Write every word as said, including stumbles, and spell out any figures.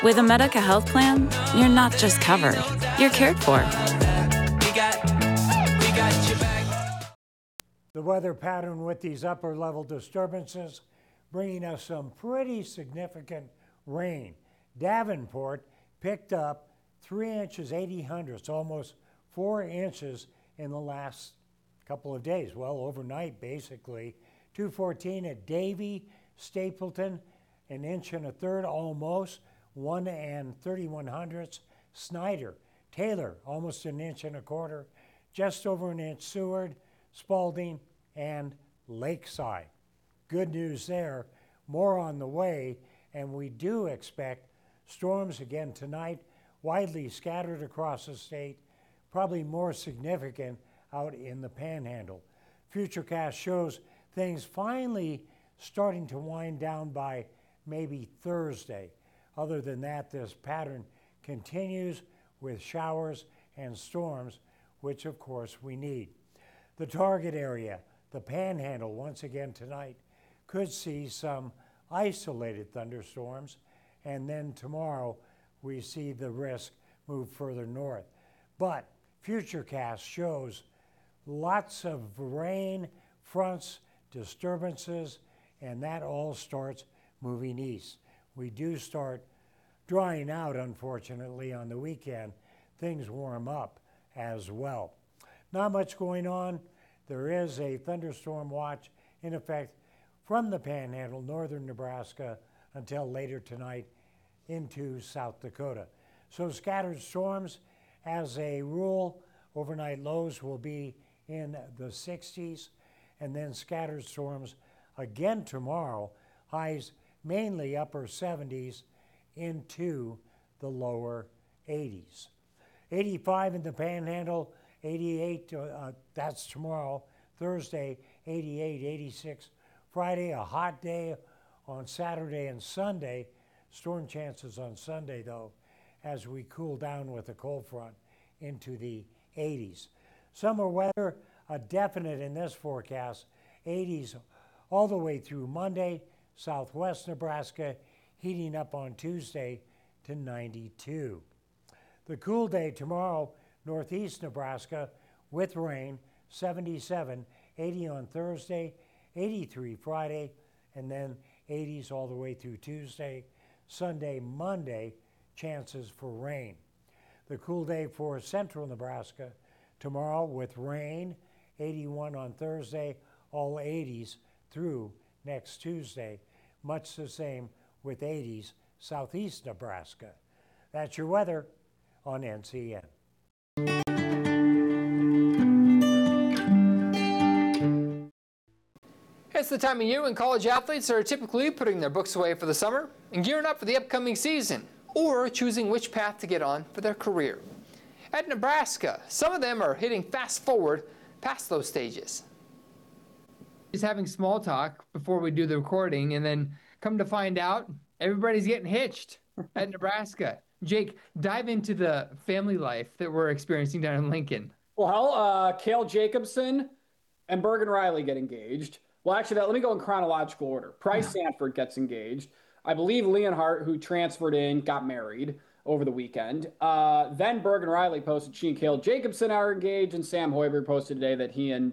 With a Medica health plan, you're not just covered, you're cared for. We got, we got your back. The weather pattern with these upper level disturbances bringing us some pretty significant rain. Davenport picked up three inches, eighty hundredths, almost four inches in the last couple of days. Well, overnight, basically. two fourteen at Davie, Stapleton, an inch and a third almost, one and thirty-one hundredths. Snyder, Taylor, almost an inch and a quarter, just over an inch Seward, Spalding, and Lakeside. Good news there, more on the way, and we do expect storms again tonight, widely scattered across the state, probably more significant out in the Panhandle. Futurecast shows things finally starting to wind down by maybe Thursday. Other than that, this pattern continues with showers and storms, which of course we need. The target area, the Panhandle, once again tonight, could see some isolated thunderstorms, and then tomorrow we see the risk move further north. But Futurecast shows lots of rain, fronts, disturbances, and that all starts moving east. We do start drying out, unfortunately, on the weekend. Things warm up as well. Not much going on. There is a thunderstorm watch in effect from the Panhandle, northern Nebraska, until later tonight into South Dakota. So scattered storms, as a rule, overnight lows will be in the sixties, and then scattered storms again tomorrow, highs mainly upper seventies into the lower eighties. eighty-five in the Panhandle, eighty-eight, uh, that's tomorrow, Thursday, eighty-eight, eighty-six. Friday, a hot day on Saturday and Sunday. Storm chances on Sunday, though, as we cool down with a cold front into the eighties. Summer weather, a definite in this forecast, eighties all the way through Monday. Southwest Nebraska heating up on Tuesday to ninety-two. The cool day tomorrow, northeast Nebraska with rain, seventy-seven, eighty on Thursday, eighty-three Friday, and then eighties all the way through Tuesday. Sunday, Monday, chances for rain. The cool day for central Nebraska tomorrow with rain, eighty-one on Thursday, all eighties through next Tuesday. Much the same with eighties southeast Nebraska. That's your weather on N C N. It's the time of year when college athletes are typically putting their books away for the summer and gearing up for the upcoming season, or choosing which path to get on for their career. At Nebraska, some of them are hitting fast forward past those stages. Just having small talk before we do the recording, and then come to find out, everybody's getting hitched at Nebraska. Jake, dive into the family life that we're experiencing down in Lincoln. Well, uh, Cale Jacobson and Bergen Riley get engaged. Well, actually, that, let me go in chronological order. Price Sanford gets engaged. I believe Leonhardt, who transferred in, got married over the weekend. Uh, then Bergen Riley posted she and Cale Jacobson are engaged, and Sam Hoiberg posted today that he and